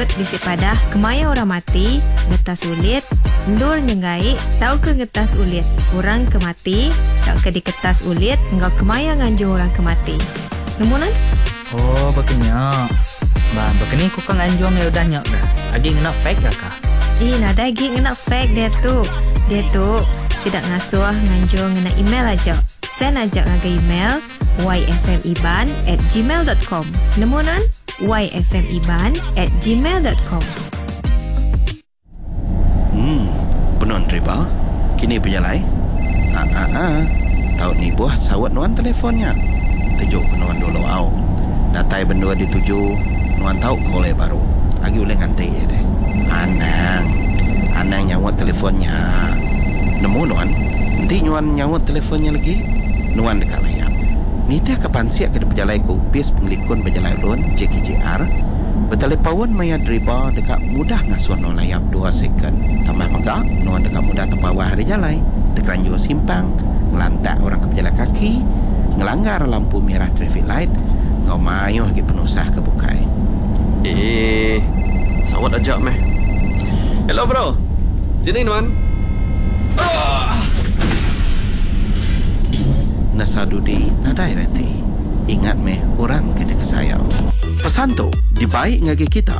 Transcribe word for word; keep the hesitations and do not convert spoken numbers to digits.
Tut bisik padah kemaya orang mati, ngetas ulit, ndur nyengai, tau ke ngetas ulit, orang kemati, tau ke diketas ulit, engkau kemaya nganjung orang kemati. Nemunan? Oh, begini. Bah, begini ku kan anjung ya udah nyak dah. Lagi kena fake dah kah? Ih, nada lagi ngena fake dia tu. Dia tu sidak ngasuh nganjung ngena email aja. Send aja ngaga email y f m iban at gmail dot com. Nemunan? y f m iban at gmail dot com. Hmm, penon riba. Kini berjalai. Ah ah ah. Tahu ni buah sawat nuan telefonnya. Tujuk penuan dulu au. Datai bendua dituju nuan tahu boleh baru. Lagi boleh nganti ya deh. Anang. Anang nyawat telefonnya. Nemu nuan. Nanti nuan nyawat telefonnya lagi. Nuan dekat layar. Nita kapan siap ke berjalai ku bis penglikun berjalai lun J K J R. Bertelepawan maya driba dekat mudah ngasuh no layap dua second. Tambah maka nuan dekat mudah terbawa hari jalai. Terkeranjur simpang. Ngelantak orang ke berjalan kaki. Ngelanggar lampu merah traffic light. Ngau mayuh lagi penusah ke bukai. Eh, sawat ajak meh. Hello bro. Jadi nuan. Nasadudi nadai reti. Ingat meh orang kena kesayang. Pesan tu dibaik ngagi kita